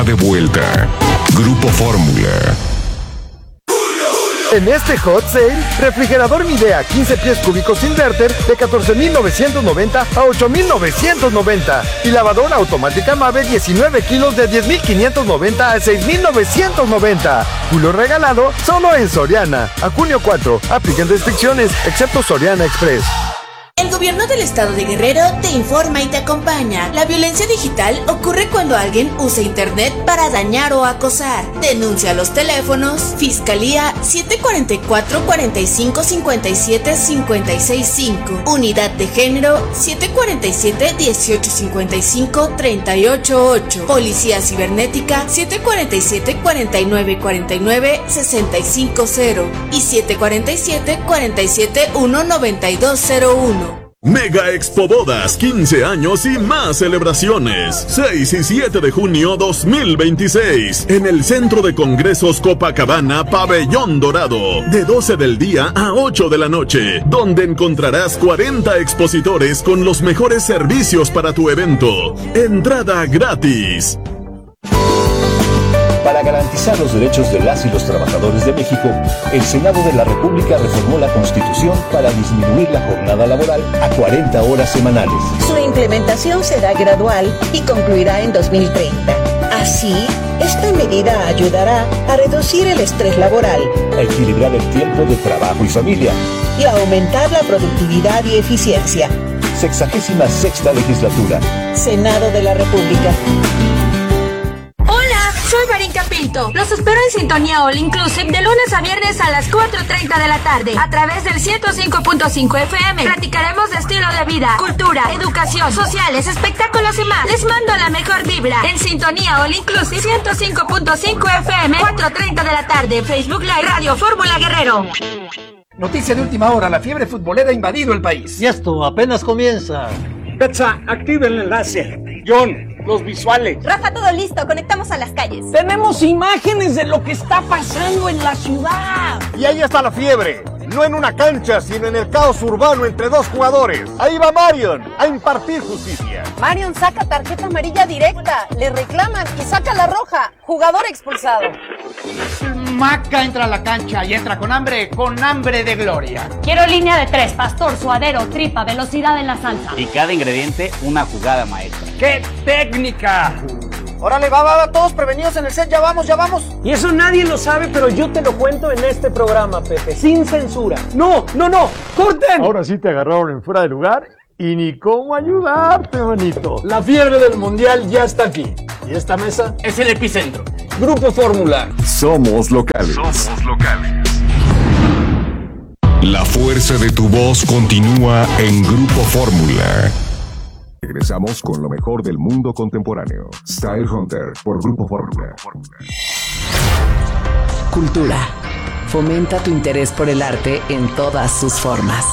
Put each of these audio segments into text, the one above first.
De vuelta. Grupo Fórmula. En este hot sale, refrigerador Midea 15 pies cúbicos inverter de 14,990 a 8,990 y lavadora automática Mave 19 kilos de 10,590 a 6,990. Julio regalado solo en Soriana. A junio 4. Apliquen restricciones, excepto Soriana Express. El gobierno del estado de Guerrero te informa y te acompaña. La violencia digital ocurre cuando alguien usa internet para dañar o acosar. Denuncia a los teléfonos Fiscalía 744-4557-565, Unidad de Género 747-1855-388, Policía Cibernética 747-4949-650 y 747-47-19201. Mega Expo Bodas, 15 años y más celebraciones. 6 y 7 de junio 2026. En el Centro de Congresos Copacabana, Pabellón Dorado. De 12 del día a 8 de la noche. Donde encontrarás 40 expositores con los mejores servicios para tu evento. Entrada gratis. Para garantizar los derechos de las y los trabajadores de México, el Senado de la República reformó la Constitución para disminuir la jornada laboral a 40 horas semanales. Su implementación será gradual y concluirá en 2030. Así, esta medida ayudará a reducir el estrés laboral, a equilibrar el tiempo de trabajo y familia y a aumentar la productividad y eficiencia. 66ª legislatura. Senado de la República. Soy Marín Pinto. Los espero en Sintonía All Inclusive de lunes a viernes a las 4:30 de la tarde a través del 105.5 FM. Platicaremos de estilo de vida, cultura, educación, sociales, espectáculos y más. Les mando la mejor vibra en Sintonía All Inclusive 105.5 FM, 4:30 de la tarde. Facebook Live Radio Fórmula Guerrero. Noticia de última hora, la fiebre futbolera ha invadido el país. Y esto apenas comienza. Betsa, activa el enlace. John, los visuales. Rafa, todo listo, conectamos a las calles. Tenemos imágenes de lo que está pasando en la ciudad. Y ahí está la fiebre. No en una cancha, sino en el caos urbano entre dos jugadores. Ahí va Marion a impartir justicia. Marion saca tarjeta amarilla directa, le reclaman y saca la roja. Jugador expulsado. Maca entra a la cancha y entra con hambre de gloria. Quiero línea de 3, pastor, suadero, tripa, velocidad en la salsa. Y cada ingrediente una jugada maestra. ¡Qué técnica! Órale, va, todos prevenidos en el set, ya vamos. Y eso nadie lo sabe, pero yo te lo cuento en este programa, Pepe, sin censura. ¡No! ¡Corten! Ahora sí te agarraron en fuera de lugar y ni cómo ayudarte, manito. La fiebre del mundial ya está aquí. Y esta mesa es el epicentro. Grupo Fórmula. Somos locales. La fuerza de tu voz continúa en Grupo Fórmula. Regresamos con lo mejor del mundo contemporáneo. Style Hunter por Grupo Fórmula. Cultura. Fomenta tu interés por el arte en todas sus formas.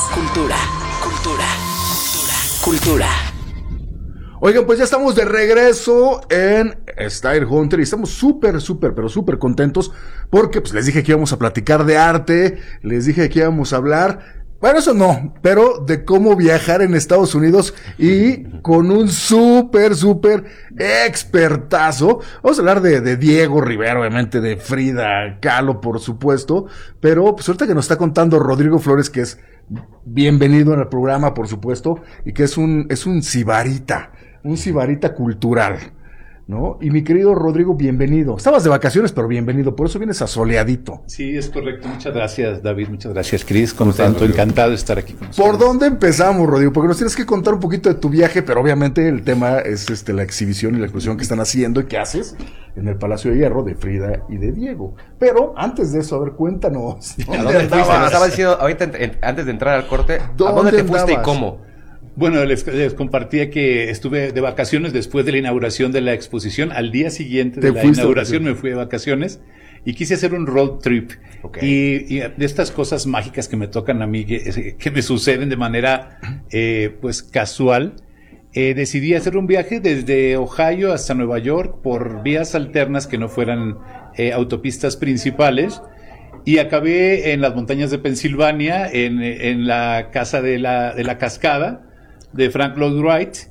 Cultura. Oigan, pues ya estamos de regreso en Style Hunter y estamos súper contentos porque pues les dije que íbamos a platicar de arte, les dije que íbamos a hablar, bueno, eso no, pero de cómo viajar en Estados Unidos y con un súper expertazo. Vamos a hablar de Diego Rivera, obviamente, de Frida Kahlo, por supuesto, pero pues ahorita que nos está contando Rodrigo Flores, que es bienvenido en el programa, por supuesto, y que es un sibarita cultural, ¿no? Y mi querido Rodrigo, bienvenido. Estabas de vacaciones, pero bienvenido, por eso vienes asoleadito. Sí, es correcto. Muchas gracias, David. Muchas gracias, Cris. Contento, encantado de estar aquí con ustedes. ¿Por dónde empezamos, Rodrigo? Porque nos tienes que contar un poquito de tu viaje, pero obviamente el tema es la exhibición y la exposición que están haciendo y que haces en el Palacio de Hierro de Frida y de Diego. Pero antes de eso, a ver, cuéntanos. ¿A dónde fuiste? Me estaba diciendo ahorita, antes de entrar al corte, ¿a dónde te fuiste y cómo? Bueno, les compartía que estuve de vacaciones después de la inauguración de la exposición. Al día siguiente de la inauguración me fui de vacaciones y quise hacer un road trip. Okay. Y de estas cosas mágicas que me tocan a mí, que me suceden de manera pues casual, decidí hacer un viaje desde Ohio hasta Nueva York por vías alternas que no fueran autopistas principales. Y acabé en las montañas de Pensilvania, en la casa de la cascada de Frank Lloyd Wright,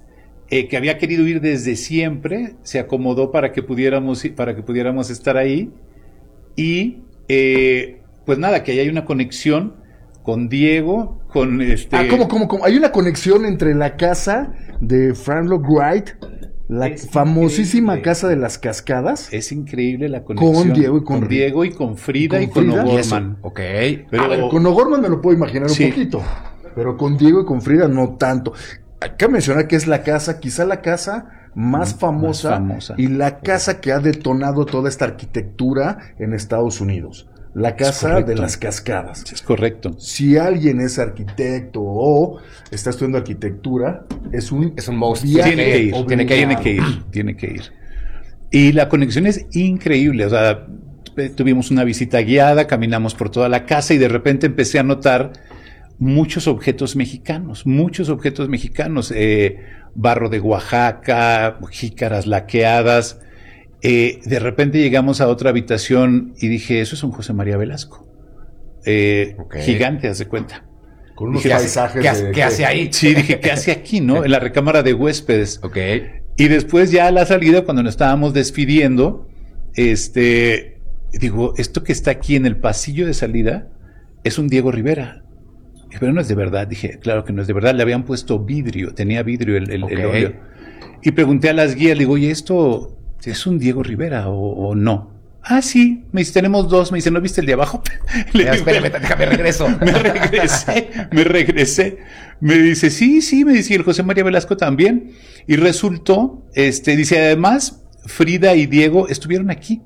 que había querido ir desde siempre, se acomodó para que pudiéramos estar ahí. Y pues nada, que ahí hay una conexión con Diego, con ¿Cómo? Hay una conexión entre la casa de Frank Lloyd Wright, la famosísima casa de las cascadas. Es increíble la conexión. Con Diego y con Frida y con O'Gorman. Ok. Pero con O'Gorman me lo puedo imaginar un poquito. Pero con Diego y con Frida no tanto. Hay que mencionar que es la casa, quizá la casa más famosa y la casa que ha detonado toda esta arquitectura en Estados Unidos. La casa de las cascadas. Es correcto. Si alguien es arquitecto o está estudiando arquitectura, es un monstruo. Tiene que ir. Y la conexión es increíble. O sea, tuvimos una visita guiada, caminamos por toda la casa y de repente empecé a notar muchos objetos mexicanos. Barro de Oaxaca, jícaras laqueadas. De repente llegamos a otra habitación y dije, eso es un José María Velasco. Gigante, haz de cuenta. Con unos paisajes. ¿Qué hace ahí? Sí, dije, ¿qué hace aquí, no? En la recámara de huéspedes. Y después ya a la salida, cuando nos estábamos despidiendo, digo, esto que está aquí en el pasillo de salida es un Diego Rivera. Pero no es de verdad. Dije, claro que no es de verdad. Le habían puesto vidrio, tenía vidrio el óleo. Y pregunté a las guías, le digo, oye, ¿esto es un Diego Rivera o no? Ah, sí. Me dice, tenemos dos. Me dice, ¿no viste el de abajo? Le digo, espérame, déjame regreso. Me regresé. Me dice, sí. Me dice, y el José María Velasco también. Y resultó, dice, además, Frida y Diego estuvieron aquí.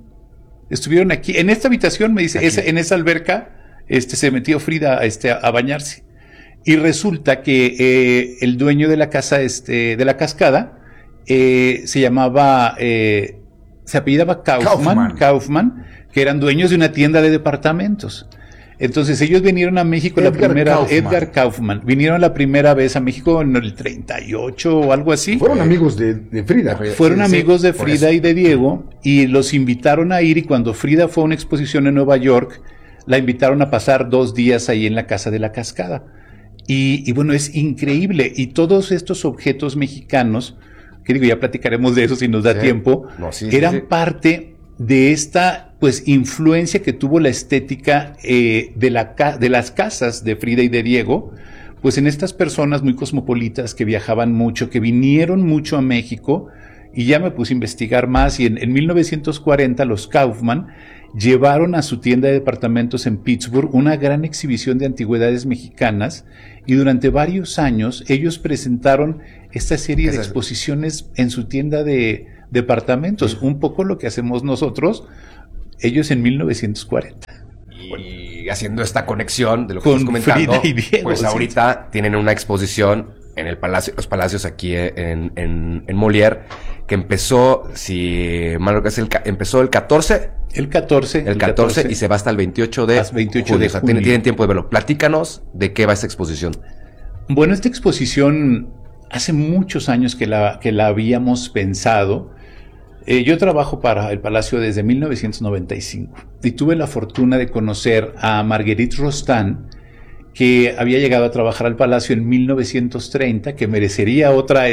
En esta habitación, me dice, en esa alberca, se metió Frida a bañarse. Y resulta que el dueño de la casa, de la cascada, se llamaba, se apellidaba Kaufman, que eran dueños de una tienda de departamentos. Entonces ellos vinieron a México Edgar Kaufman, vinieron la primera vez a México en el 38 o algo así. Fueron amigos de Frida. Fueron amigos de Frida y de Diego, y los invitaron a ir, y cuando Frida fue a una exposición en Nueva York, la invitaron a pasar 2 días ahí en la casa de la cascada. Y bueno, es increíble. Y todos estos objetos mexicanos, que digo, ya platicaremos de eso si nos da tiempo, eran parte de esta pues influencia que tuvo la estética de las casas de Frida y de Diego, pues en estas personas muy cosmopolitas que viajaban mucho, que vinieron mucho a México. Y ya me puse a investigar más, y en 1940 los Kaufman llevaron a su tienda de departamentos en Pittsburgh una gran exhibición de antigüedades mexicanas, y durante varios años ellos presentaron esta serie de exposiciones en su tienda de departamentos, un poco lo que hacemos nosotros, ellos en 1940. Y haciendo esta conexión de lo que estás comentando, Frida y Diego, pues ahorita tienen una exposición en los palacios aquí en Molière, que empezó, si mal no recuerdo, empezó el 14. El 14 y se va hasta el 28 de junio. O sea, tienen tiempo de verlo. Platícanos de qué va esta exposición. Bueno, esta exposición hace muchos años que la habíamos pensado. Yo trabajo para el Palacio desde 1995 y tuve la fortuna de conocer a Marguerite Rostand, que había llegado a trabajar al Palacio en 1930, que merecería otra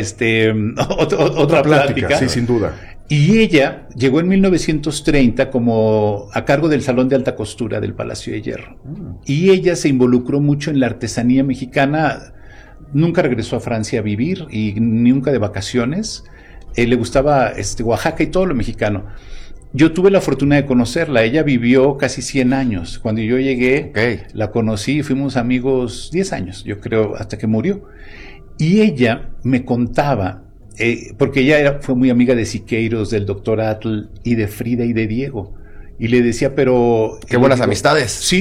plática. Sí, sin duda. Y ella llegó en 1930 como a cargo del Salón de Alta Costura del Palacio de Hierro. Y ella se involucró mucho en la artesanía mexicana. Nunca regresó a Francia a vivir y nunca de vacaciones. Le gustaba Oaxaca y todo lo mexicano. Yo tuve la fortuna de conocerla. Ella vivió casi 100 años. Cuando yo llegué, la conocí y fuimos amigos 10 años, yo creo, hasta que murió. Y ella me contaba, porque ella fue muy amiga de Siqueiros, del Dr. Atl y de Frida y de Diego. Y le decía, pero... ¡Qué buenas amistades! Sí.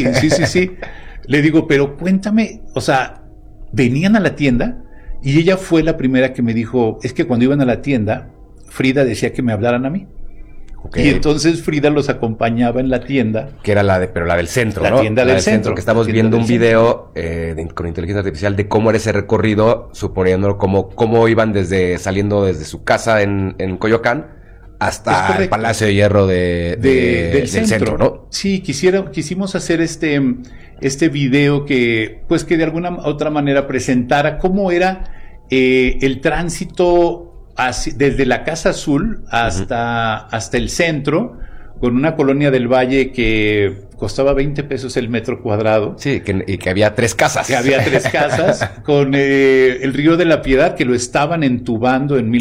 Le digo, pero cuéntame, o sea, venían a la tienda y ella fue la primera que me dijo, es que cuando iban a la tienda, Frida decía que me hablaran a mí. Y entonces Frida los acompañaba en la tienda. Que era pero la del centro, la ¿no? Tienda del centro. Que estamos viendo un video con inteligencia artificial de cómo era ese recorrido, suponiendo cómo iban saliendo desde su casa en Coyoacán hasta el Palacio de Hierro del centro, ¿no? Sí, quisimos hacer este video que de alguna otra manera presentara cómo era el tránsito desde la Casa Azul hasta el centro, con una colonia del Valle que costaba 20 pesos el metro cuadrado. Sí, y que había 3 casas. Que había 3 casas, con el Río de la Piedad, que lo estaban entubando en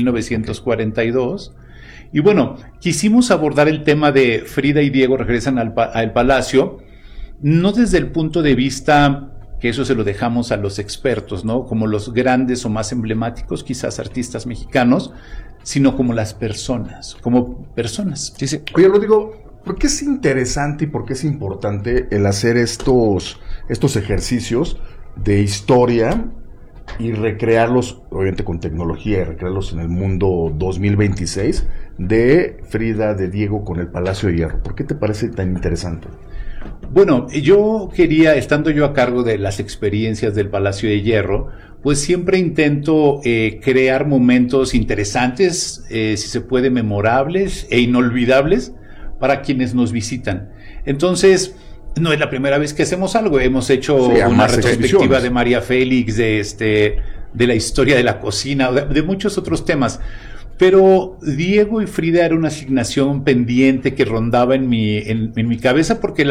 1942. Y bueno, quisimos abordar el tema de Frida y Diego regresan al Palacio, no desde el punto de vista, que eso se lo dejamos a los expertos, ¿no? Como los grandes o más emblemáticos, quizás artistas mexicanos, sino como las personas, como personas. Sí. Oye, Rodrigo, ¿por qué es interesante y por qué es importante el hacer estos ejercicios de historia y recrearlos, obviamente con tecnología, y recrearlos en el mundo 2026 de Frida, de Diego con el Palacio de Hierro? ¿Por qué te parece tan interesante? Bueno, yo quería, estando yo a cargo de las experiencias del Palacio de Hierro, pues siempre intento crear momentos interesantes, si se puede, memorables e inolvidables para quienes nos visitan. Entonces, no es la primera vez que hacemos algo. Hemos hecho una retrospectiva de María Félix, de la historia de la cocina, de muchos otros temas. Pero Diego y Frida era una asignación pendiente que rondaba en mi cabeza, porque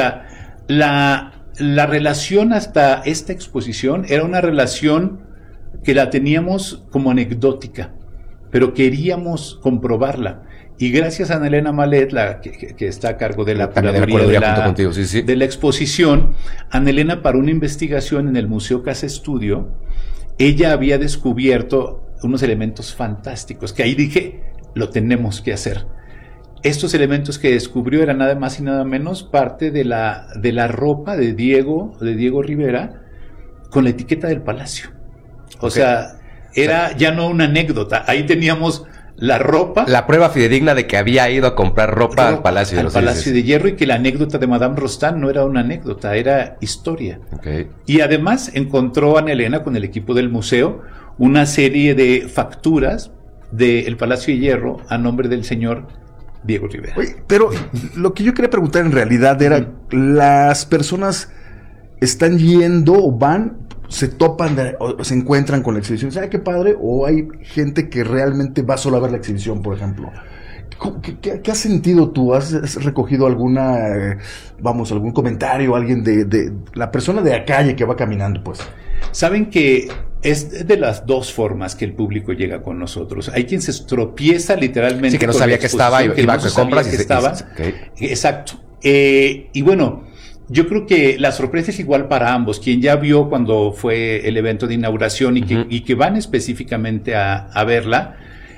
la relación hasta esta exposición era una relación que la teníamos como anecdótica, pero queríamos comprobarla. Y gracias a Ana Elena Malet, que está a cargo de la curaduría de la exposición, Ana Elena, para una investigación en el Museo Casa Estudio, ella había descubierto unos elementos fantásticos, que ahí dije, lo tenemos que hacer. Estos elementos que descubrió eran nada más y nada menos parte de la ropa de Diego Rivera, con la etiqueta del Palacio. O sea, era ya no una anécdota, ahí teníamos la ropa. La prueba fidedigna de que había ido a comprar ropa al Palacio de Hierro, y que la anécdota de Madame Rostand no era una anécdota, era historia. Y además encontró a Ana Elena con el equipo del museo una serie de facturas del Palacio de Hierro a nombre del señor Diego Rivera. Oye, pero lo que yo quería preguntar en realidad era, ¿las personas están yendo o van, se topan, o se encuentran con la exhibición? ¿Sabes qué padre? ¿O hay gente que realmente va solo a ver la exhibición, por ejemplo? ¿Qué has sentido tú? ¿Has recogido algún comentario, alguien de la persona de la calle que va caminando, pues? Saben que es de las dos formas que el público llega con nosotros. Hay quien se tropieza literalmente. Sí, que no sabía que estaba, iba a compras y estaba. Exacto. Y bueno, yo creo que la sorpresa es igual para ambos. Quien ya vio cuando fue el evento de inauguración y que van específicamente a verla,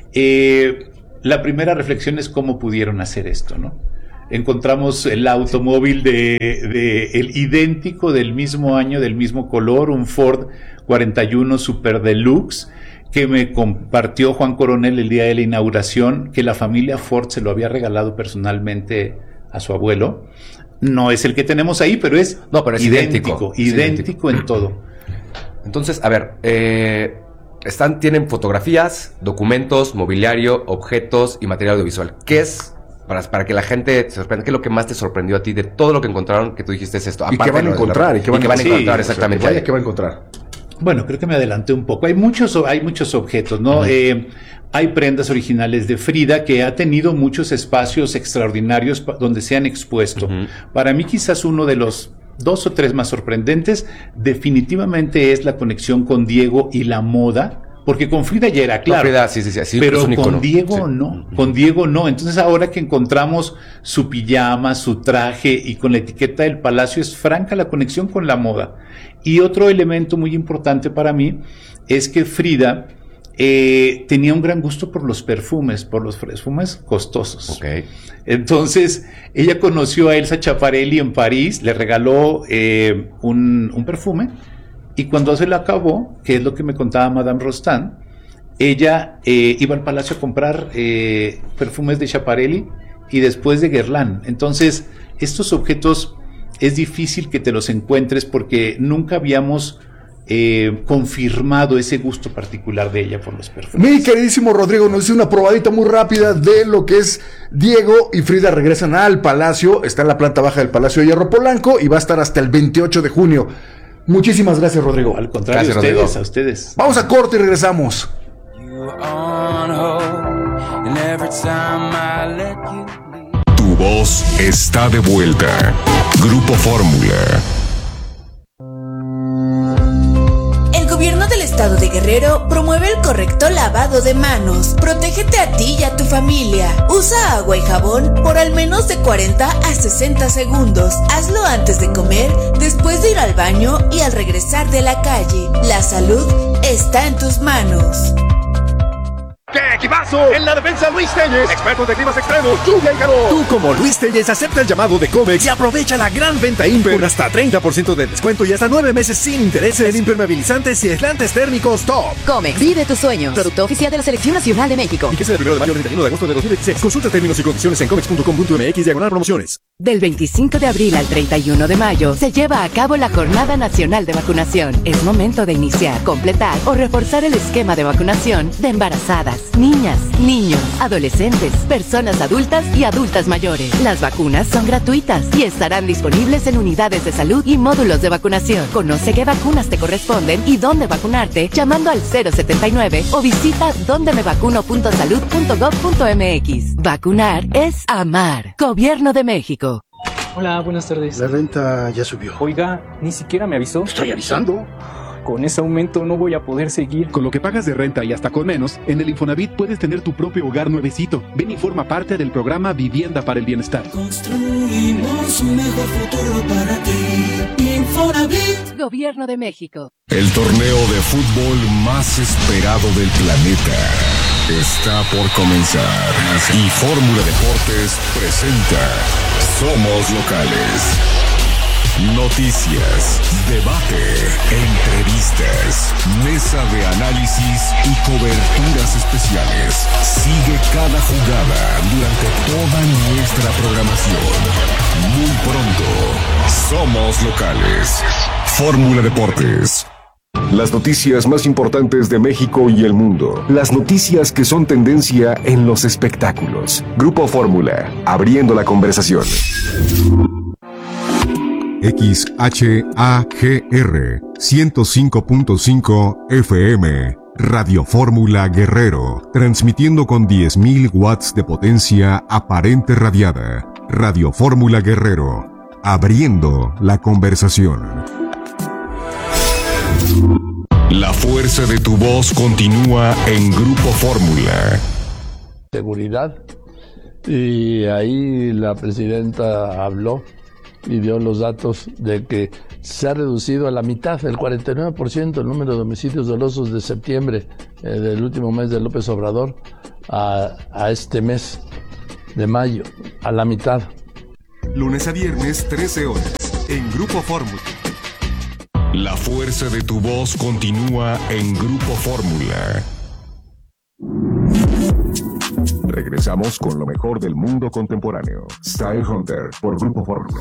la primera reflexión es cómo pudieron hacer esto, ¿no? Encontramos el automóvil el idéntico, del mismo año, del mismo color, un Ford 41 Super Deluxe, que me compartió Juan Coronel el día de la inauguración, que la familia Ford se lo había regalado personalmente a su abuelo. No es el que tenemos ahí, pero es idéntico en todo. Entonces, a ver, tienen fotografías, documentos, mobiliario, objetos y material audiovisual. ¿Qué es? Para que la gente se sorprenda, ¿qué es lo que más te sorprendió a ti de todo lo que encontraron, que tú dijiste es esto? Y que van a encontrar, exactamente. ¿Qué va a encontrar? Bueno, creo que me adelanté un poco. Hay muchos objetos, ¿no? Hay prendas originales de Frida, que ha tenido muchos espacios extraordinarios donde se han expuesto. Para mí, quizás uno de los 2 o 3 más sorprendentes definitivamente es la conexión con Diego y la moda. Porque con Frida ya era claro, sí, pero con Diego no, con Diego no. Entonces ahora que encontramos su pijama, su traje y con la etiqueta del Palacio, es franca la conexión con la moda. Y otro elemento muy importante para mí es que Frida tenía un gran gusto por los perfumes costosos. Entonces ella conoció a Elsa Schiaparelli en París, le regaló un perfume. Y cuando se le acabó, que es lo que me contaba Madame Rostand, ella iba al Palacio a comprar perfumes de Schiaparelli y después de Guerlain. Entonces, estos objetos es difícil que te los encuentres porque nunca habíamos confirmado ese gusto particular de ella por los perfumes. Mi queridísimo Rodrigo nos hizo una probadita muy rápida de lo que es Diego y Frida regresan al Palacio. Está en la planta baja del Palacio de Hierro Polanco y va a estar hasta el 28 de junio. Muchísimas gracias, Rodrigo. Al contrario, gracias, a ustedes. Vamos a corte y regresamos. Tu voz está de vuelta. Grupo Fórmula. El gobierno del estado de Guerrero promueve el correcto lavado de manos. Protégete a ti y a tu familia. Usa agua y jabón por al menos de 40 a 60 segundos. Hazlo antes de comer, después de ir al baño y al regresar de la calle. La salud está en tus manos. ¡Qué equipazo! En la defensa, Luis Telles, experto de climas extremos, lluvia y calor. Tú, como Luis Telles, acepta el llamado de Comex y aprovecha la gran venta Imper con hasta 30% de descuento y hasta 9 meses sin intereses en impermeabilizantes y aislantes térmicos top. Comex, vive tus sueños. Producto oficial de la Selección Nacional de México. Y que sea del 1 de mayo al 31 de agosto de 2016. Consulta términos y condiciones en comex.com.mx/promociones. Del 25 de abril al 31 de mayo se lleva a cabo la Jornada Nacional de Vacunación. Es momento de iniciar, completar o reforzar el esquema de vacunación de embarazadas, niñas, niños, adolescentes, personas adultas y adultas mayores. Las vacunas son gratuitas y estarán disponibles en unidades de salud y módulos de vacunación. Conoce qué vacunas te corresponden y dónde vacunarte llamando al 079 o visita dondemevacuno.salud.gov.mx. Vacunar es amar. Gobierno de México. Hola, buenas tardes. La renta ya subió. Oiga, ni siquiera me avisó. Estoy avisando. Con ese aumento no voy a poder seguir. Con lo que pagas de renta y hasta con menos, en el Infonavit puedes tener tu propio hogar nuevecito. Ven y forma parte del programa Vivienda para el Bienestar. Construimos un mejor futuro para ti. Infonavit. Gobierno de México. El torneo de fútbol más esperado del planeta está por comenzar. Y Fórmula Deportes presenta Somos Locales. Noticias, debate, entrevistas, mesa de análisis y coberturas especiales. Sigue cada jugada durante toda nuestra programación. Muy pronto, Somos Locales. Fórmula Deportes. Las noticias más importantes de México y el mundo. Las noticias que son tendencia en los espectáculos. Grupo Fórmula, abriendo la conversación. XHAGR 105.5 FM Radio Fórmula Guerrero, transmitiendo con 10.000 watts de potencia aparente radiada. Radio Fórmula Guerrero, abriendo la conversación. La fuerza de tu voz continúa en Grupo Fórmula. Seguridad, y ahí la presidenta habló y dio los datos de que se ha reducido a la mitad, el 49%, el número de homicidios dolosos de septiembre del último mes de López Obrador a este mes de mayo, a la mitad. Lunes a viernes, 13 horas, en Grupo Fórmula. La fuerza de tu voz continúa en Grupo Fórmula. Regresamos con lo mejor del mundo contemporáneo. Style Hunter por Grupo Fórmula.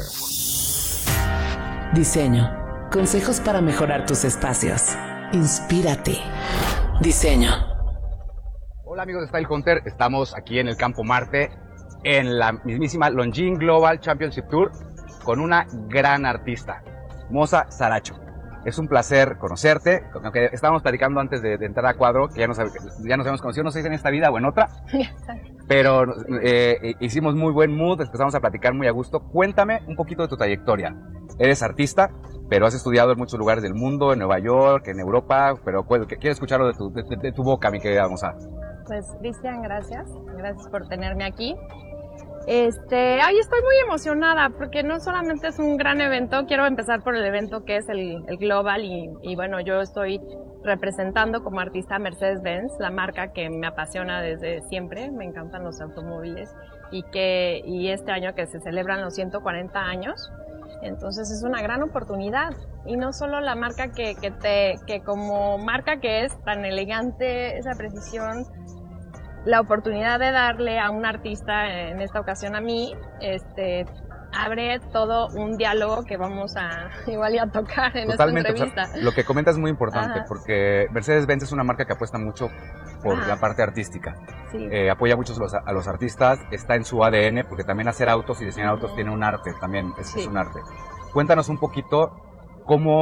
Diseño. Consejos para mejorar tus espacios. Inspírate. Diseño. Hola amigos de Style Hunter, estamos aquí en el Campo Marte en la mismísima Longines Global Championship Tour con una gran artista, Moza Saracho. Es un placer conocerte, aunque estábamos platicando antes de entrar a cuadro, que ya nos habíamos conocido, no sé si en esta vida o en otra, pero hicimos muy buen mood, empezamos a platicar muy a gusto. Cuéntame un poquito de tu trayectoria. Eres artista, pero has estudiado en muchos lugares del mundo, en Nueva York, en Europa, pero quiero escucharlo de tu boca, mi querida Moza. Pues Cristian, gracias por tenerme aquí. Estoy muy emocionada porque no solamente es un gran evento, quiero empezar por el evento que es el Global y bueno, yo estoy representando como artista Mercedes-Benz, la marca que me apasiona desde siempre, me encantan los automóviles y este año que se celebran los 140 años, entonces es una gran oportunidad y no solo la marca que como marca que es tan elegante, esa precisión, la oportunidad de darle a un artista, en esta ocasión a mí, abre todo un diálogo que vamos a tocar en Totalmente, esta entrevista. O sea, lo que comentas es muy importante. Ajá. Porque Mercedes-Benz es una marca que apuesta mucho por la parte artística. Sí. Apoya mucho a los artistas, está en su ADN, porque también hacer autos y diseñar autos tiene un arte, también es un arte. Cuéntanos un poquito cómo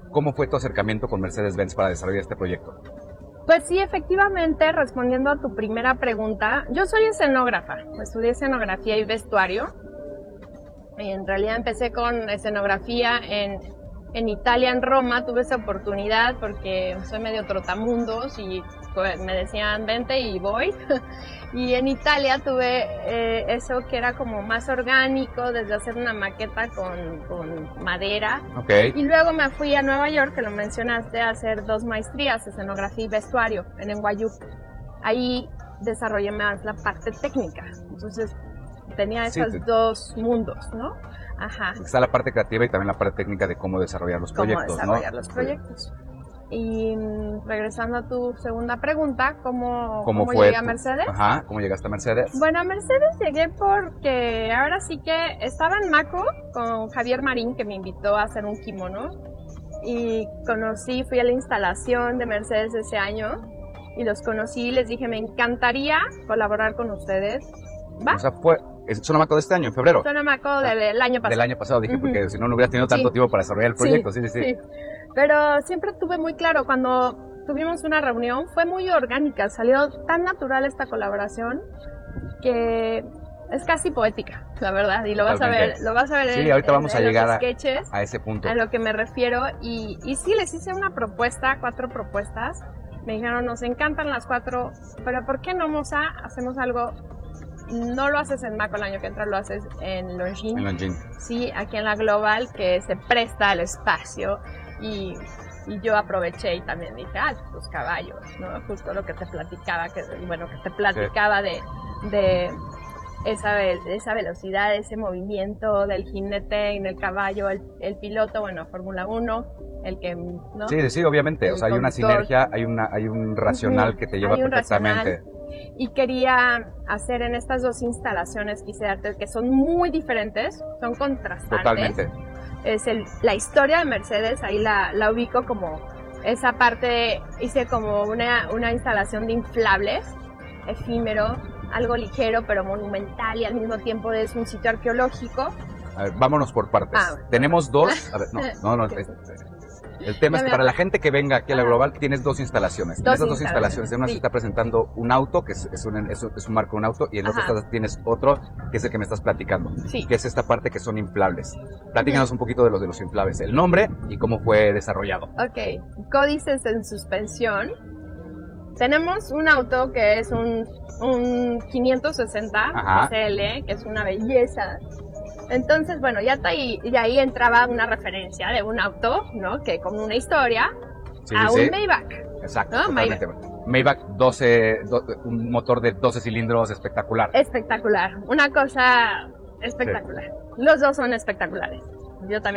¿Cómo fue tu acercamiento con Mercedes-Benz para desarrollar este proyecto? Pues sí, efectivamente, respondiendo a tu primera pregunta, yo soy escenógrafa, estudié escenografía y vestuario. Y en realidad empecé con escenografía en Italia, en Roma. Tuve esa oportunidad porque soy medio trotamundos y pues, me decían vente y voy. Y en Italia tuve eso que era como más orgánico, desde hacer una maqueta con madera. Okay. Y luego me fui a Nueva York, que lo mencionaste, a hacer 2 maestrías, escenografía y vestuario, en NYU. Ahí desarrollé más la parte técnica. Entonces tenía esos dos mundos, ¿no? Ajá. Está la parte creativa y también la parte técnica de cómo desarrollar los proyectos, ¿no? Cómo desarrollar los proyectos. Y regresando a tu segunda pregunta, ¿cómo llegué a Mercedes? Ajá, ¿cómo llegaste a Mercedes? Bueno, a Mercedes llegué porque ahora sí que estaba en Maco con Javier Marín, que me invitó a hacer un kimono. Y fui a la instalación de Mercedes ese año y los conocí y les dije, me encantaría colaborar con ustedes. ¿Va? O sea, ¿es Sonamaco de este año, en febrero? Sonamaco del año pasado. Del año pasado, dije, porque si no, no hubiera tenido tanto tiempo para desarrollar el proyecto. Sí. Pero siempre tuve muy claro, cuando tuvimos una reunión, fue muy orgánica, salió tan natural esta colaboración que es casi poética, la verdad, y lo vas a ver sí, ahorita vamos a llegar los sketches, a ese punto. A lo que me refiero, y sí, les hice una propuesta, 4 propuestas, me dijeron, nos encantan las 4, pero ¿por qué no, Moza, hacemos algo? No lo haces en Maco el año que entra, lo haces en Longines. En Longines. Sí, aquí en la Global, que se presta al espacio. Y yo aproveché y también dije, los caballos, ¿no? Justo lo que te platicaba, de esa velocidad, ese movimiento del jinete en el caballo, el piloto, bueno, Fórmula 1, el que, ¿no? Sí, obviamente, o sea, hay una sinergia, hay un racional que te lleva perfectamente. Y quería hacer en estas 2 instalaciones, quise darte, que son muy diferentes, son contrastantes. Totalmente. Es la historia de Mercedes, ahí la ubico como esa parte, hice como una instalación de inflables, efímero, algo ligero pero monumental y al mismo tiempo es un sitio arqueológico. A ver, vámonos por partes. Tenemos 2, a ver, no. El tema es que para la gente que venga aquí a la Global tienes 2 instalaciones. En esas 2 instalaciones, en una se está presentando un auto, que es un marco de un auto, y en otra tienes otro, que es el que me estás platicando, que es esta parte que son inflables. Platícanos un poquito de los inflables, el nombre y cómo fue desarrollado. Ok, Códices en suspensión. Tenemos un auto que es un 560 SL, que es una belleza. Entonces, bueno, ya ahí entraba una referencia de un auto, ¿no? Que con una historia un Maybach. Exacto, ¿no? totalmente. Maybach un motor de 12 cilindros espectacular. Espectacular, una cosa espectacular. Los 2 son espectaculares. Yo también